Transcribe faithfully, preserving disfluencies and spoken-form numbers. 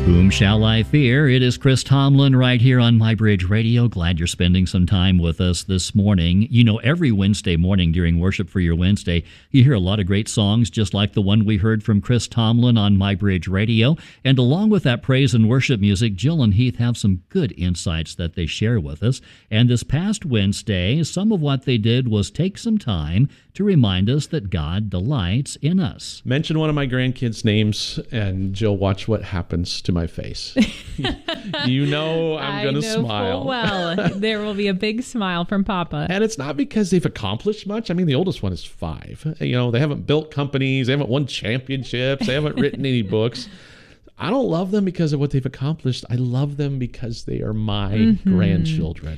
Whom shall I fear? It is Chris Tomlin right here on My Bridge Radio. Glad you're spending some time with us this morning. You know, every Wednesday morning during Worship for Your Wednesday, you hear a lot of great songs just like the one we heard from Chris Tomlin on My Bridge Radio. And along with that praise and worship music, Jill and Heath have some good insights that they share with us. And this past Wednesday, some of what they did was take some time to remind us that God delights in us. Mention one of my grandkids' names, and Jill, watch what happens to my face. You know I'm going to smile. Full well, there will be a big smile from Papa. And it's not because they've accomplished much. I mean, the oldest one is five. You know, they haven't built companies. They haven't won championships. They haven't written any books. I don't love them because of what they've accomplished. I love them because they are my mm-hmm. grandchildren.